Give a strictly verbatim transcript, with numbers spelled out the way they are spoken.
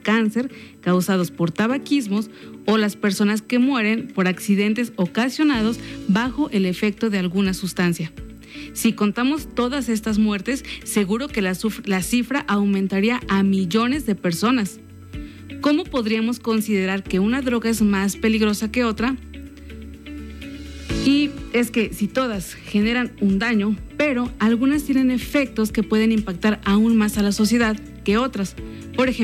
cáncer causados por tabaquismos o las personas que mueren por accidentes ocasionados bajo el efecto de alguna sustancia. Si contamos todas estas muertes, seguro que la, suf- la cifra aumentaría a millones de personas. ¿Cómo podríamos considerar que una droga es más peligrosa que otra? Y es que si todas generan un daño, pero algunas tienen efectos que pueden impactar aún más a la sociedad que otras. Por ejemplo,